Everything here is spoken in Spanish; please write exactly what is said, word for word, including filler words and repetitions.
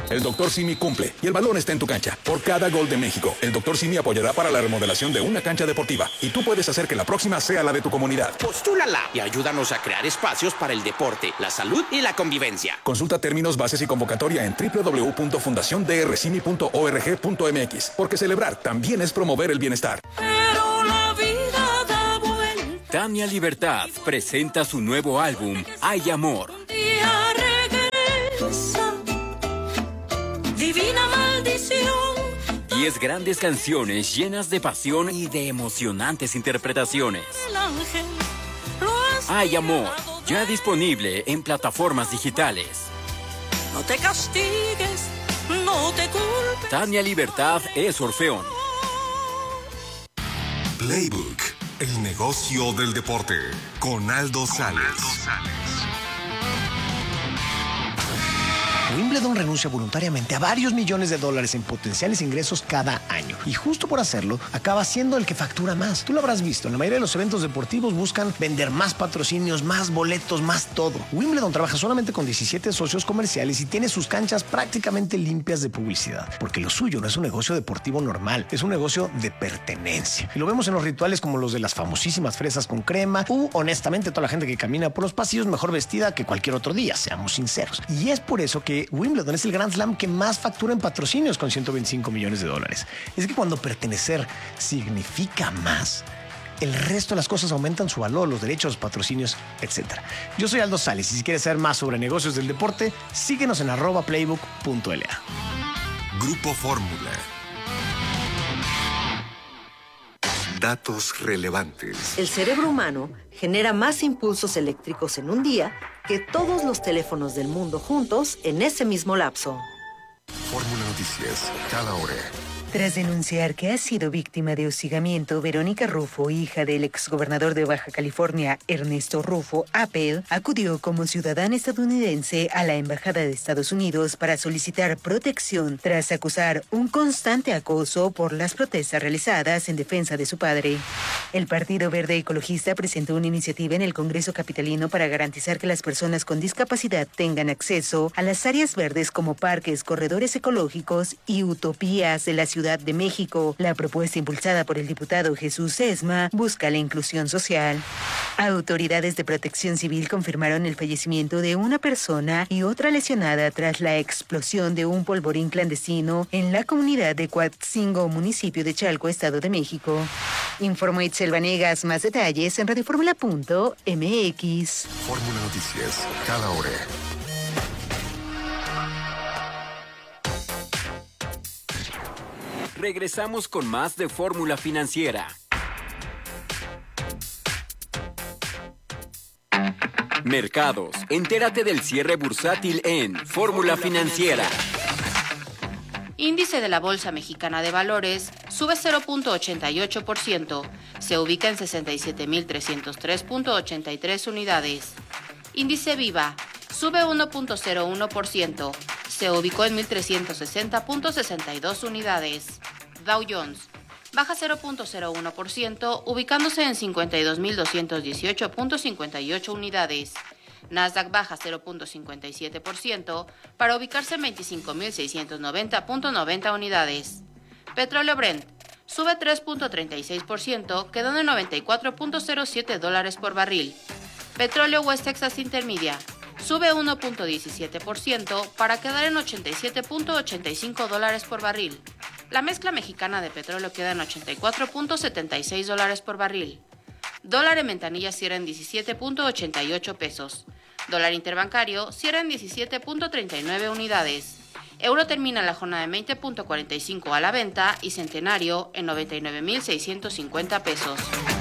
El doctor Simi cumple y el balón está en tu cancha. Por cada gol de México, el doctor Simi apoyará para la remodelación de una cancha deportiva y tú puedes hacer que la próxima sea la de tu comunidad. Postúlala y ayúdanos a crear espacios para el deporte, la salud y la convivencia. Consulta términos, bases y convocatoria en doble u doble u doble u punto fundación d r simi punto org punto m x, porque celebrar también es promover el bienestar. Pero la vida da vuelta. Tania Libertad presenta su nuevo álbum, Hay Amor. Un día regresa, divina maldición. Diez grandes canciones llenas de pasión y de emocionantes interpretaciones. El ángel lo has Hay Amor, llevado de- ya disponible en plataformas digitales. No te castigues, no te culpes. Tania Libertad es Orfeón. Playbook, el negocio del deporte, con Aldo Sales. Wimbledon renuncia voluntariamente a varios millones de dólares en potenciales ingresos cada año. Y justo por hacerlo, acaba siendo el que factura más. Tú lo habrás visto, en la mayoría de los eventos deportivos buscan vender más patrocinios, más boletos, más todo. Wimbledon trabaja solamente con diecisiete socios comerciales y tiene sus canchas prácticamente limpias de publicidad. Porque lo suyo no es un negocio deportivo normal, es un negocio de pertenencia. Y lo vemos en los rituales como los de las famosísimas fresas con crema u, honestamente, toda la gente que camina por los pasillos mejor vestida que cualquier otro día, seamos sinceros. Y es por eso que Wimbledon es el Grand Slam que más factura en patrocinios con ciento veinticinco millones de dólares. Es que cuando pertenecer significa más, el resto de las cosas aumentan su valor, los derechos, los patrocinios, etcétera. Yo soy Aldo Sales y si quieres saber más sobre negocios del deporte, síguenos en arroba playbook punto l a. Grupo Fórmula. Datos relevantes. El cerebro humano genera más impulsos eléctricos en un día que todos los teléfonos del mundo juntos en ese mismo lapso. Fórmula Noticias, cada hora. Tras denunciar que ha sido víctima de hostigamiento, Verónica Rufo, hija del exgobernador de Baja California, Ernesto Rufo Appel, acudió como ciudadana estadounidense a la Embajada de Estados Unidos para solicitar protección tras acusar un constante acoso por las protestas realizadas en defensa de su padre. El Partido Verde Ecologista presentó una iniciativa en el Congreso Capitalino para garantizar que las personas con discapacidad tengan acceso a las áreas verdes como parques, corredores ecológicos y utopías de la ciudad de México. La propuesta impulsada por el diputado Jesús Sesma busca la inclusión social. Autoridades de Protección Civil confirmaron el fallecimiento de una persona y otra lesionada tras la explosión de un polvorín clandestino en la comunidad de Coatzingo, municipio de Chalco, Estado de México. Informó Itzel Vanegas. Más detalles en radioformula punto m x. Fórmula Noticias, cada hora. Regresamos con más de Fórmula Financiera. Mercados. Entérate del cierre bursátil en Fórmula Financiera. Índice de la Bolsa Mexicana de Valores sube cero punto ochenta y ocho por ciento, se ubica en sesenta y siete mil trescientos tres punto ochenta y tres unidades. Índice Viva sube uno punto cero uno por ciento, se ubicó en mil trescientos sesenta punto sesenta y dos unidades. Dow Jones baja cero punto cero uno por ciento, ubicándose en cincuenta y dos mil doscientos dieciocho punto cincuenta y ocho unidades. Nasdaq baja cero punto cincuenta y siete por ciento para ubicarse en veinticinco mil seiscientos noventa punto noventa unidades. Petróleo Brent sube tres punto treinta y seis por ciento, quedando en noventa y cuatro punto cero siete dólares por barril. Petróleo West Texas Intermedia sube uno punto diecisiete por ciento para quedar en ochenta y siete punto ochenta y cinco dólares por barril. La mezcla mexicana de petróleo queda en ochenta y cuatro punto setenta y seis dólares por barril. Dólar en ventanilla cierra en diecisiete punto ochenta y ocho pesos. Dólar interbancario cierra en diecisiete punto treinta y nueve unidades. Euro termina la jornada en veinte punto cuarenta y cinco a la venta y centenario en noventa y nueve mil seiscientos cincuenta pesos.